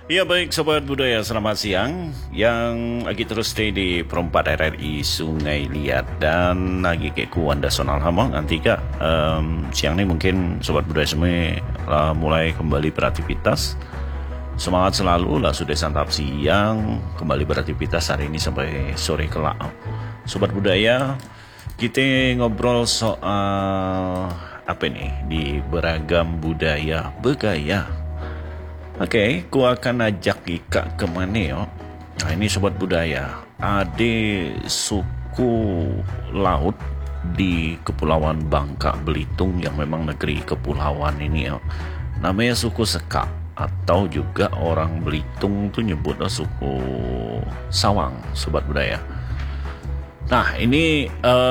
Ya baik Sobat Budaya, selamat siang. Yang lagi terus stay di Perempat RRI Sungai Liat dan lagi ke Kuanda Sonal Hamong nanti kak siang ini mungkin Sobat Budaya semua mulai kembali beraktivitas. Semangat selalu lah, sudah santap siang, kembali beraktivitas hari ini sampai sore kelak. Sobat Budaya, kita ngobrol soal apa nih di beragam budaya bergaya. Oke, ku akan ajak Ika kemana ya? Nah ini Sobat Budaya, ada suku laut di Kepulauan Bangka Belitung yang memang negeri kepulauan ini ya. Namanya suku Sekak atau juga orang Belitung tuh nyebutnya suku Sawang, Sobat Budaya. Nah ini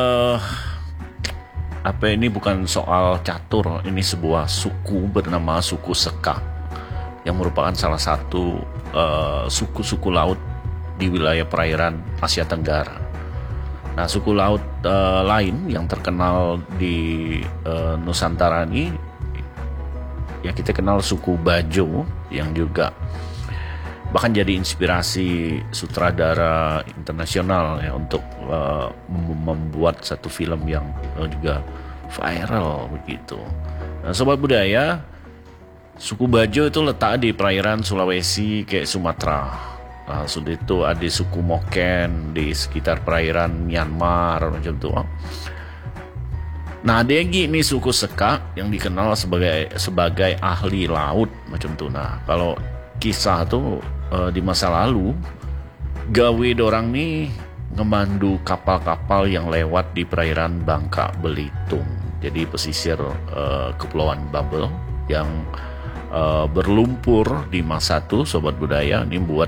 ini bukan soal catur, ini sebuah suku bernama suku Sekak yang merupakan salah satu suku-suku laut di wilayah perairan Asia Tenggara. Nah, suku laut lain yang terkenal di Nusantara ini, ya kita kenal suku Bajo, yang juga bahkan jadi inspirasi sutradara internasional ya untuk membuat satu film yang juga viral begitu. Nah, Sobat Budaya, suku Bajo itu letak di perairan Sulawesi ke Sumatera. Nah, sudah itu ada suku Moken di sekitar perairan Myanmar macam itu. Nah, ada lagi nih suku Sekak yang dikenal sebagai ahli laut macam itu. Nah, kalau kisah tuh di masa lalu gawe dorang nih ngemandu kapal-kapal yang lewat di perairan Bangka Belitung. Jadi pesisir Kepulauan Babel yang berlumpur di masa itu, Sobat Budaya. Ini buat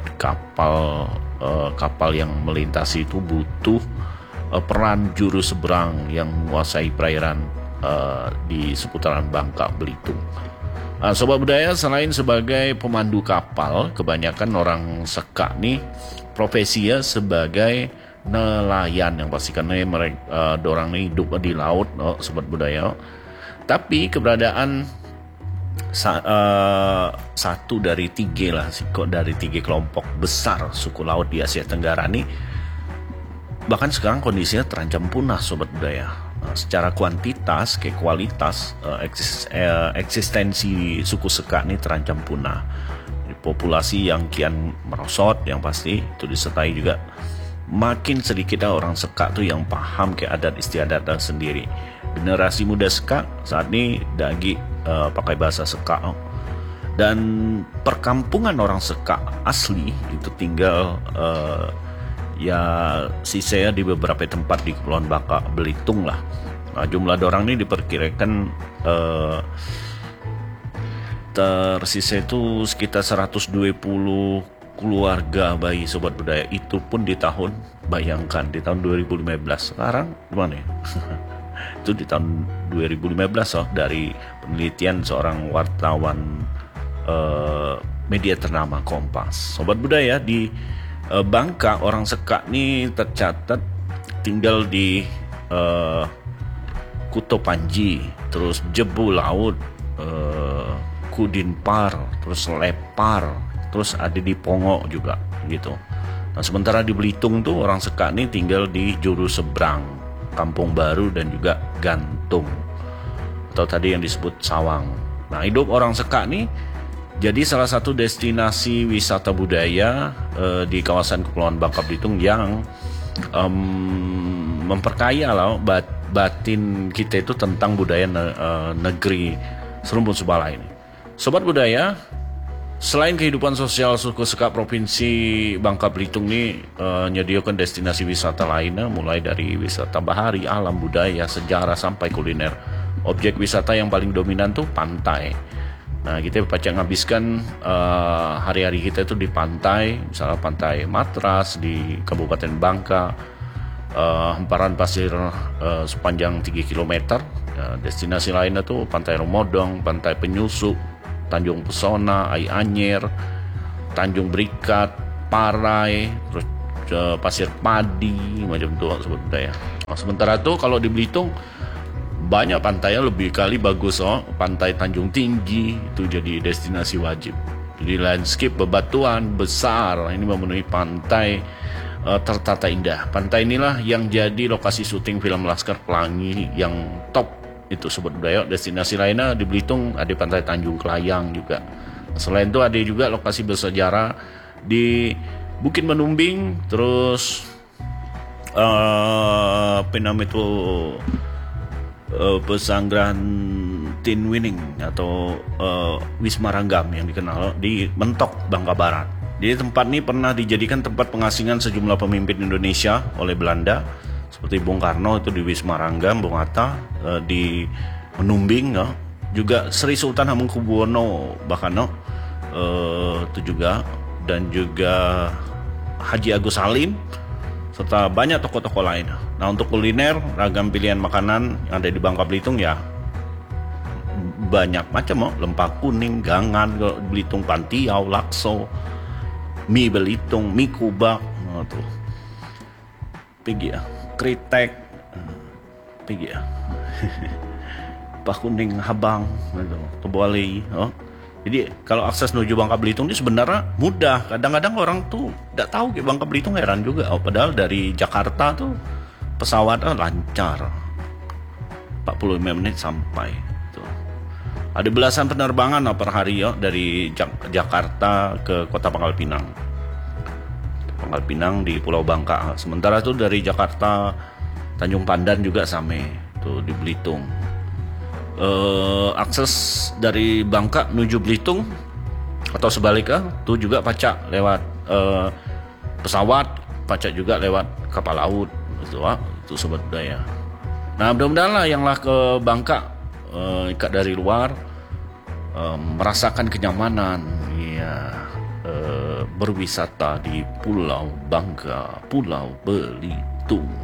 kapal yang melintasi itu butuh peran juru seberang yang menguasai perairan di seputaran Bangka Belitung. Sobat Budaya, selain sebagai pemandu kapal, kebanyakan orang Sekak nih profesinya sebagai nelayan, yang pasti karena mereka dorang nih hidup di laut, Sobat Budaya. Tapi keberadaan satu dari tiga kelompok besar suku laut di Asia Tenggara nih bahkan sekarang kondisinya terancam punah, Sobat Budaya. Secara kuantitas ke kualitas, eksistensi suku Sekak ini terancam punah. Populasi yang kian merosot, yang pasti itu disertai juga makin sedikit orang Sekak tuh yang paham ke adat istiadat dan sendiri. Generasi muda Sekak saat ini pakai bahasa Sekak, dan perkampungan orang Sekak asli itu tinggal sisanya di beberapa tempat di Kepulauan Bangka Belitung lah. Nah, jumlah orang ini diperkirakan tersisa itu sekitar 120 keluarga bayi, Sobat Budaya. Itu pun di tahun 2015. Sekarang gimana ya? Itu di tahun 2015 dari penelitian seorang wartawan media ternama Kompas. Sobat Budaya, di Bangka orang Sekak ini tercatat tinggal di Kuto Panji, terus Jebu Laut, Kudinpar, terus Lepar, terus ada di Pongo juga gitu. Nah, sementara di Belitung tuh orang Sekak ini tinggal di Juru Seberang, Kampung Baru, dan juga Gantung, atau tadi yang disebut Sawang. Nah, hidup orang Sekak nih jadi salah satu destinasi wisata budaya di kawasan Kepulauan Bangka Belitung yang memperkaya lah batin kita itu tentang budaya negeri Serumpun Subala ini. Sobat Budaya, selain kehidupan sosial suku Sekak Provinsi Bangka Belitung ini menyediakan destinasi wisata lainnya, mulai dari wisata bahari, alam, budaya, sejarah, sampai kuliner. Objek wisata yang paling dominan tuh pantai. Nah, kita pacak ngabiskan hari-hari kita itu di pantai, misalnya Pantai Matras di Kabupaten Bangka, hamparan pasir sepanjang 3 km. Destinasi lainnya tuh Pantai Romodong, Pantai Penyusup, Tanjung Pesona, Ai Anyer, Tanjung Berikat, Parai, terus Pasir Padi, macam itu, Sobat Budaya. Nah, sementara itu kalau di Belitung banyak pantainya lebih kali bagus. Pantai Tanjung Tinggi itu jadi destinasi wajib. Jadi landscape bebatuan besar ini memenuhi pantai tertata indah. Pantai inilah yang jadi lokasi syuting film Laskar Pelangi yang top itu Sobat Budaya. Destinasi lainnya di Belitung ada Pantai Tanjung Kelayang juga. Selain itu ada juga lokasi bersejarah di Bukit Menumbing, terus pesanggrahan Tin Wining atau Wisma Ranggam yang dikenal di Mentok, Bangka Barat. Jadi tempat ini pernah dijadikan tempat pengasingan sejumlah pemimpin Indonesia oleh Belanda seperti Bung Karno itu di Wisma Ranggam, Bung Hatta di Menumbing, no? Juga Sri Sultan Hamengkubuwono bahkan itu juga, dan juga Haji Agus Salim serta banyak tokoh-tokoh lain. Nah, untuk kuliner, ragam pilihan makanan yang ada di Bangka Belitung ya banyak macam, lempak kuning, gangan Belitung, pantiau, lakso, mie Belitung, mie kubak, tuh, pigi ya, kritek, pigi ya, pak kuning habang, gitu, tebali, Jadi kalau akses menuju Bangka Belitung ini sebenarnya mudah. Kadang-kadang orang tuh tidak tahu ke Bangka Belitung, heran juga. Padahal dari Jakarta tuh pesawatnya lancar, 45 menit sampai. Tuh. Ada belasan penerbangan per hari dari Jakarta ke Kota Pangkal Pinang. Pangkal Pinang di Pulau Bangka. Sementara tuh dari Jakarta Tanjung Pandan juga sampai tuh di Belitung. Akses dari Bangka menuju Belitung atau sebaliknya itu juga pacak lewat pesawat, pacak juga lewat kapal laut itu Sobat Budaya. Nah, mudah-mudahan lah yang lah ke Bangka ikat dari luar merasakan kenyamanan berwisata di Pulau Bangka, Pulau Belitung.